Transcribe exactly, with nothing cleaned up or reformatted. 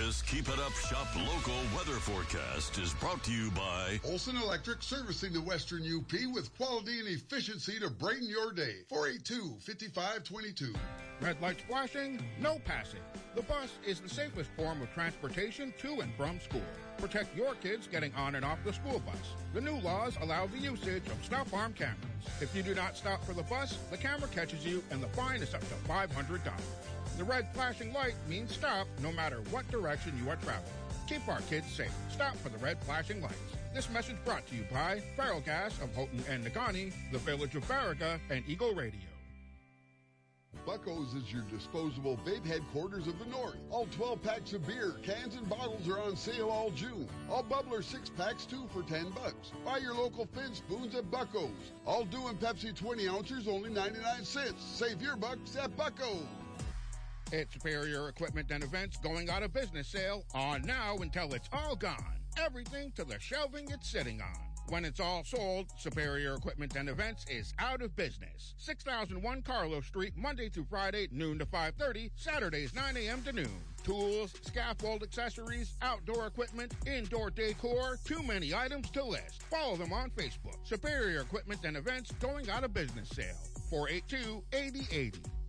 This Keep It Up Shop local weather forecast is brought to you by Olson Electric, servicing the Western U P with quality and efficiency to brighten your day. four eight two, five five two two. Red lights flashing, no passing. The bus is the safest form of transportation to and from school. Protect your kids getting on and off the school bus. The new laws allow the usage of stop arm cameras. If you do not stop for the bus, the camera catches you and the fine is up to five hundred dollars. The red flashing light means stop no matter what direction you are traveling. Keep our kids safe. Stop for the red flashing lights. This message brought to you by Feral Gas of Houghton and Negaunee, the Village of Farragut, and Eagle Radio. Bucko's is your disposable vape headquarters of the North. All twelve packs of beer, cans, and bottles are on sale all June. All Bubbler six packs, two for ten bucks. Buy your local fin spoons at Bucko's. All Dew and Pepsi twenty ounces, only ninety-nine cents. Save your bucks at Bucko's. It's Superior Equipment and Events going out of business sale on now until it's all gone. Everything to the shelving it's sitting on. When it's all sold, Superior Equipment and Events is out of business. six thousand one Carlos Street, Monday through Friday, noon to five thirty, Saturdays nine a.m. to noon. Tools, scaffold accessories, outdoor equipment, indoor decor, too many items to list. Follow them on Facebook. Superior Equipment and Events going out of business sale. four eight two, eight oh eight oh.